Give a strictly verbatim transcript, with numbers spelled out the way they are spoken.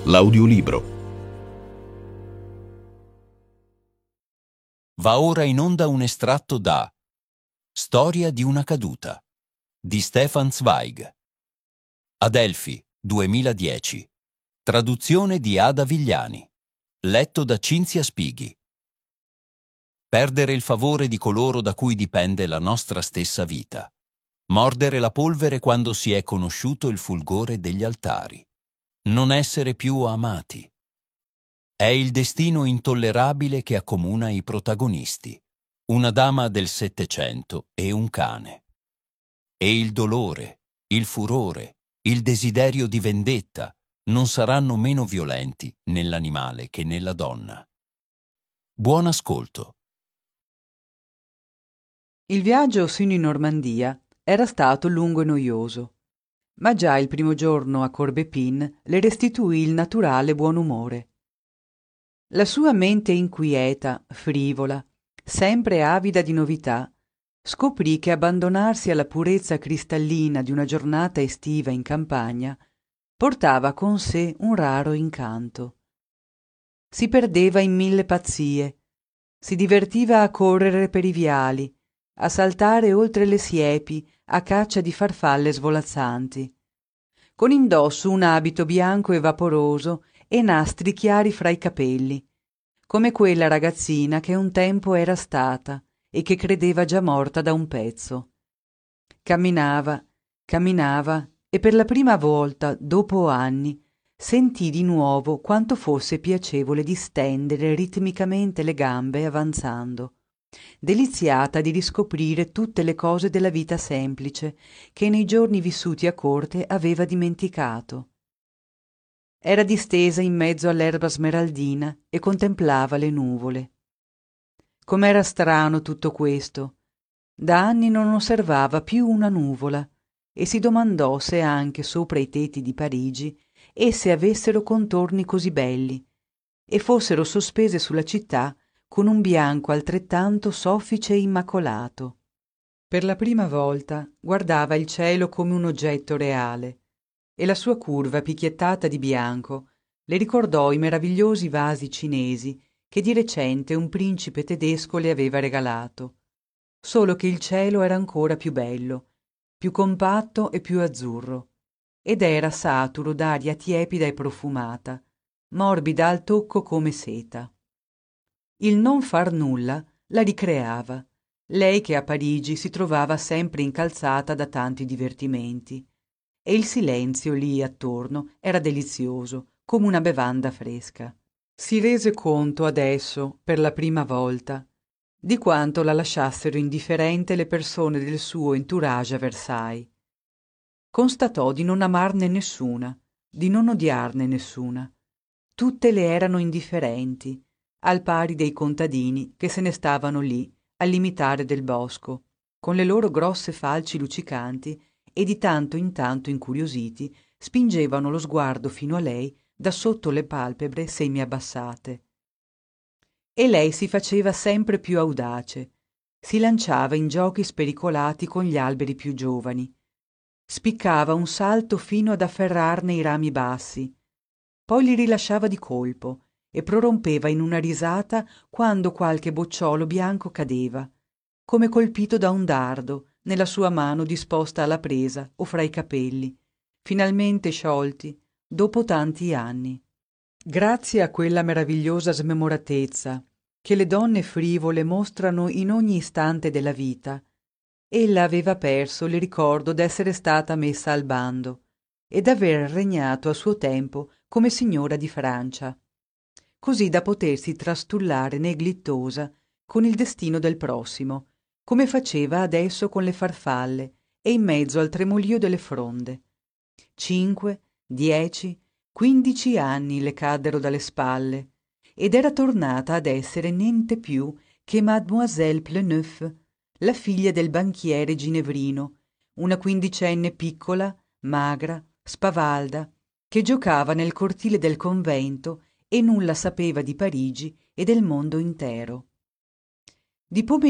l'audiolibro. Va ora in onda un estratto da Storia di una caduta di Stefan Zweig. Adelphi, duemiladieci. Traduzione di Ada Vigliani. Letto da Cinzia Spighi. Perdere il favore di coloro da cui dipende la nostra stessa vita. Mordere la polvere quando si è conosciuto il fulgore degli altari. Non essere più amati. È il destino intollerabile che accomuna i protagonisti. Una dama del Settecento e un cane. E il dolore, il furore, il desiderio di vendetta non saranno meno violenti nell'animale che nella donna. Buon ascolto. Il viaggio sino in Normandia era stato lungo e noioso, ma già il primo giorno a Corbépine le restituì il naturale buon umore. La sua mente inquieta, frivola, sempre avida di novità, scoprì che abbandonarsi alla purezza cristallina di una giornata estiva in campagna portava con sé un raro incanto. Si perdeva in mille pazzie, si divertiva a correre per i viali, a saltare oltre le siepi a caccia di farfalle svolazzanti, con indosso un abito bianco e vaporoso e nastri chiari fra i capelli, come quella ragazzina che un tempo era stata e che credeva già morta da un pezzo. Camminava, camminava e per la prima volta, dopo anni, sentì di nuovo quanto fosse piacevole distendere ritmicamente le gambe avanzando, deliziata di riscoprire tutte le cose della vita semplice che nei giorni vissuti a corte aveva dimenticato. Era distesa in mezzo all'erba smeraldina e contemplava le nuvole. Com'era strano tutto questo! Da anni non osservava più una nuvola e si domandò se anche sopra i tetti di Parigi esse avessero contorni così belli e fossero sospese sulla città con un bianco altrettanto soffice e immacolato. Per la prima volta guardava il cielo come un oggetto reale e la sua curva picchiettata di bianco le ricordò i meravigliosi vasi cinesi che di recente un principe tedesco le aveva regalato, solo che il cielo era ancora più bello, più compatto e più azzurro, ed era saturo d'aria tiepida e profumata, morbida al tocco come seta. Il non far nulla la ricreava, lei che a Parigi si trovava sempre incalzata da tanti divertimenti, e il silenzio lì attorno era delizioso, come una bevanda fresca. Si rese conto adesso, per la prima volta, di quanto la lasciassero indifferente le persone del suo entourage a Versailles. Constatò di non amarne nessuna, di non odiarne nessuna. Tutte le erano indifferenti, al pari dei contadini che se ne stavano lì, al limitare del bosco, con le loro grosse falci luccicanti e di tanto in tanto incuriositi spingevano lo sguardo fino a lei da sotto le palpebre semi abbassate. E lei si faceva sempre più audace, si lanciava in giochi spericolati con gli alberi più giovani, spiccava un salto fino ad afferrarne i rami bassi, poi li rilasciava di colpo e prorompeva in una risata quando qualche bocciolo bianco cadeva, come colpito da un dardo, nella sua mano disposta alla presa o fra i capelli, finalmente sciolti dopo tanti anni. Grazie a quella meravigliosa smemoratezza che le donne frivole mostrano in ogni istante della vita, ella aveva perso il ricordo d'essere stata messa al bando e d'aver regnato a suo tempo come signora di Francia, così da potersi trastullare neglittosa con il destino del prossimo, come faceva adesso con le farfalle e in mezzo al tremolio delle fronde. Cinque, dieci, quindici anni le caddero dalle spalle ed era tornata ad essere niente più che Mademoiselle Pleneuve, la figlia del banchiere ginevrino, una quindicenne piccola, magra, spavalda, che giocava nel cortile del convento e nulla sapeva di Parigi e del mondo intero. Di